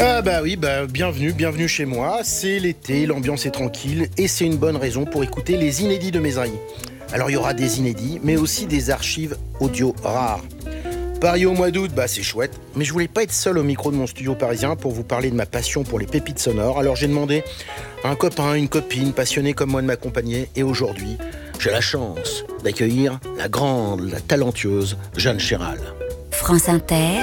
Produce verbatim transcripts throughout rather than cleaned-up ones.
Ah bah oui, bah bienvenue, bienvenue chez moi. C'est l'été, l'ambiance est tranquille et c'est une bonne raison pour écouter les inédits de Mézeray. Alors il y aura des inédits, mais aussi des archives audio rares. Paris au mois d'août, bah c'est chouette, mais je voulais pas être seul au micro de mon studio parisien pour vous parler de ma passion pour les pépites sonores. Alors j'ai demandé à un copain, une copine passionnée comme moi de m'accompagner, et aujourd'hui, j'ai la chance d'accueillir la grande, la talentueuse Jeanne Chéral. France Inter,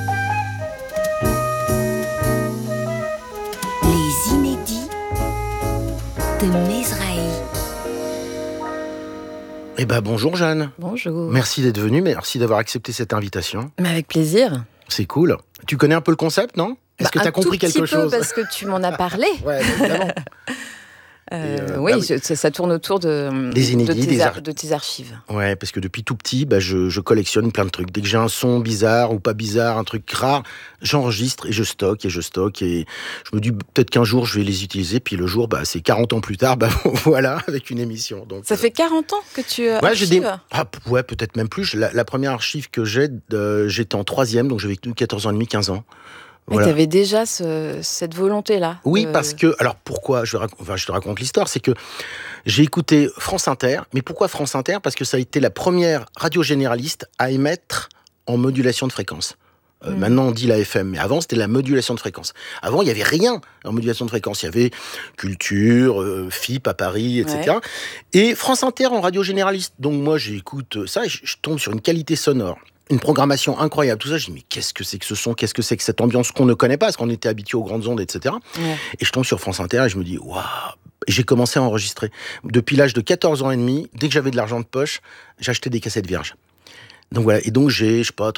les inédits de Mézeray. Eh ben bonjour Jeanne. Bonjour. Merci d'être venue, merci d'avoir accepté cette invitation. Mais avec plaisir. C'est cool. Tu connais un peu le concept, non ? Est-ce Bah, que tu as compris quelque chose ? Un tout petit peu, parce que tu m'en as parlé. Ouais, évidemment. Euh, Et, euh, oui, bah oui. je- ça, ça tourne autour de, Des inédits, de, tes, des ar- ar- de tes archives. Ouais, parce que depuis tout petit, bah, je, je collectionne plein de trucs. Dès que j'ai un son bizarre ou pas bizarre, un truc rare, j'enregistre et je stocke et je stocke. Et je me dis peut-être qu'un jour, je vais les utiliser. Puis le jour, bah, c'est quarante ans plus tard, bah, voilà, avec une émission. Donc, Ça euh, fait quarante ans que tu euh, Ouais, j'ai des... archives. ah, p- ouais, peut-être même plus. La, la première archive que j'ai, euh, j'étais en troisième, donc j'avais quatorze ans et demi, quinze ans. Mais Voilà. tu avais déjà ce- cette volonté-là. Oui, de- parce que... Alors, pourquoi je, rac- enfin, je te raconte l'histoire, c'est que j'ai écouté France Inter. Mais pourquoi France Inter ? Parce que ça a été la première radio généraliste à émettre en modulation de fréquence. Euh, Mm. Maintenant, on dit la F M, mais avant, c'était la modulation de fréquence. Avant, il n'y avait rien en modulation de fréquence. Il y avait Culture, euh, F I P à Paris, et cetera. Et France Inter en radio généraliste. Donc moi, j'écoute ça et je, je tombe sur une qualité sonore, une programmation incroyable. Tout ça, je dis, mais qu'est-ce que c'est que ce son ? Qu'est-ce que c'est que cette ambiance qu'on ne connaît pas ? Parce qu'on était habitué aux grandes ondes, et cetera. Ouais. Et je tombe sur France Inter et je me dis, waouh ! Et j'ai commencé à enregistrer. Depuis l'âge de quatorze ans et demi, dès que j'avais de l'argent de poche, j'achetais des cassettes vierges. Donc voilà. Et donc j'ai, je sais pas,